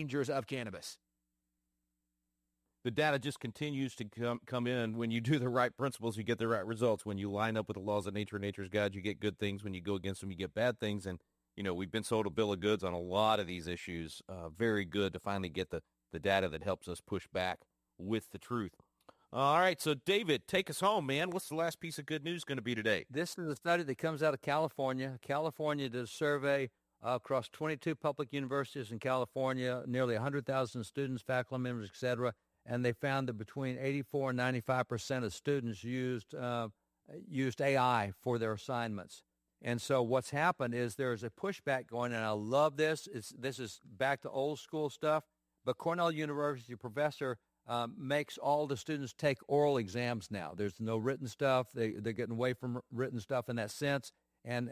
dangers of cannabis. The data just continues to come in. When you do the right principles, you get the right results. When you line up with the laws of nature and nature's God, you get good things. When you go against them, you get bad things. And, we've been sold a bill of goods on a lot of these issues. Very good to finally get the data that helps us push back with the truth. All right, so David, take us home, man. What's the last piece of good news going to be today? This is a study that comes out of California. California did a survey across 22 public universities in California, nearly 100,000 students, faculty members, et cetera, and they found that between 84 and 95% of students used AI for their assignments. And so what's happened is there's a pushback going, and I love this. This is back to old school stuff, but Cornell University professor makes all the students take oral exams now. There's no written stuff. They're getting away from written stuff in that sense. And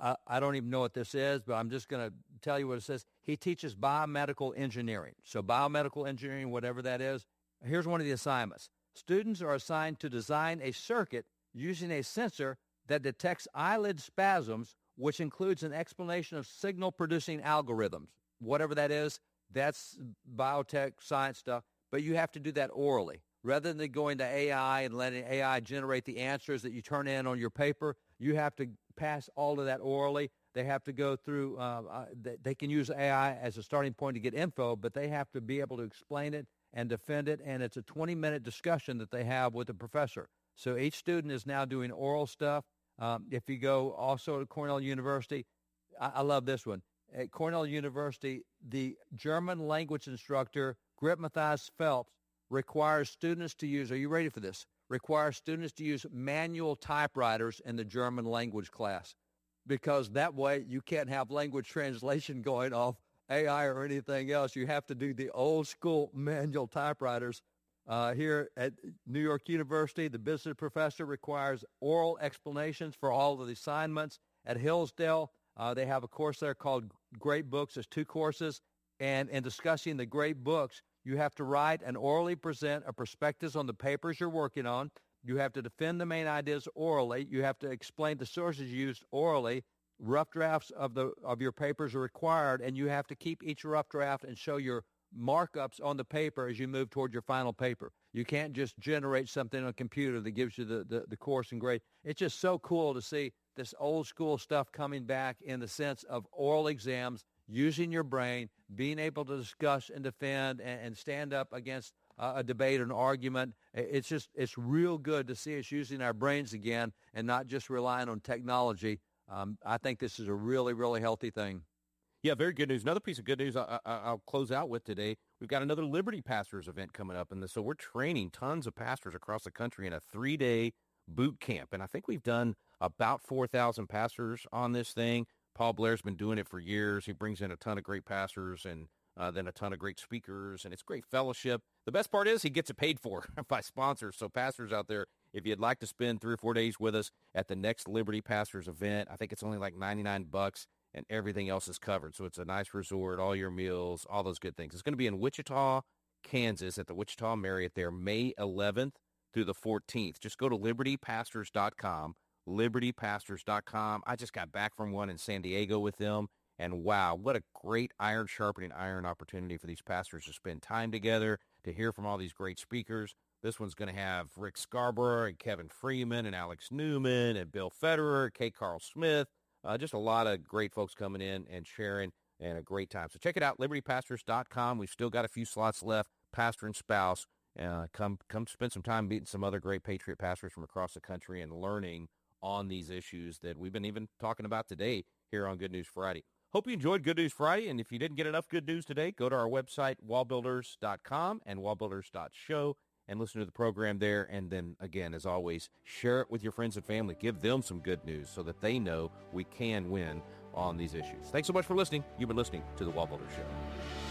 I don't even know what this is, but I'm just going to tell you what it says. He teaches biomedical engineering. So biomedical engineering, whatever that is. Here's one of the assignments. Students are assigned to design a circuit using a sensor that detects eyelid spasms, which includes an explanation of signal-producing algorithms. Whatever that is, that's biotech, science stuff. But you have to do that orally. Rather than going to AI and letting AI generate the answers that you turn in on your paper, you have to pass all of that orally. They have to go through, they can use AI as a starting point to get info, but they have to be able to explain it and defend it, and it's a 20-minute discussion that they have with the professor. So each student is now doing oral stuff. If you go also to Cornell University, I love this one. At Cornell University, the German language instructor, Grit Matthias Phelps, requires students to use, are you ready for this? Requires students to use manual typewriters in the German language class, because that way you can't have language translation going off AI or anything else. You have to do the old school manual typewriters. Here at New York University, the business professor requires oral explanations for all of the assignments. At Hillsdale, they have a course there called Great Books. There's 2 courses. And in discussing the great books, you have to write and orally present a perspectives on the papers you're working on. You have to defend the main ideas orally. You have to explain the sources used orally. Rough drafts of your papers are required, and you have to keep each rough draft and show your markups on the paper as you move toward your final paper. You can't just generate something on a computer that gives you the course and grade. It's just so cool to see this old school stuff coming back in the sense of oral exams, using your brain, being able to discuss and defend and stand up against a debate or an argument. It's real good to see us using our brains again and not just relying on technology. I think this is a really, really healthy thing. Yeah, very good news. Another piece of good news I'll close out with today. We've got another Liberty Pastors event coming up, and so we're training tons of pastors across the country in a 3-day boot camp. And I think we've done about 4,000 pastors on this thing. Paul Blair's been doing it for years. He brings in a ton of great pastors and then a ton of great speakers, and it's great fellowship. The best part is he gets it paid for by sponsors. So pastors out there, if you'd like to spend 3 or 4 days with us at the next Liberty Pastors event, I think it's only like $99, and everything else is covered. So it's a nice resort, all your meals, all those good things. It's going to be in Wichita, Kansas, at the Wichita Marriott there, May 11th through the 14th. Just go to libertypastors.com, libertypastors.com. I just got back from one in San Diego with them, and wow, what a great iron sharpening iron opportunity for these pastors to spend time together, to hear from all these great speakers. This one's going to have Rick Scarborough and Kevin Freeman and Alex Newman and Bill Federer, K. Carl Smith. Just a lot of great folks coming in and sharing, and a great time. So check it out, libertypastors.com. We've still got a few slots left, pastor and spouse. Come spend some time meeting some other great Patriot pastors from across the country and learning on these issues that we've been even talking about today here on Good News Friday. Hope you enjoyed Good News Friday, and if you didn't get enough good news today, go to our website, wallbuilders.com and wallbuilders.show, and listen to the program there. And then, again, as always, share it with your friends and family. Give them some good news so that they know we can win on these issues. Thanks so much for listening. You've been listening to The Wall Builders Show.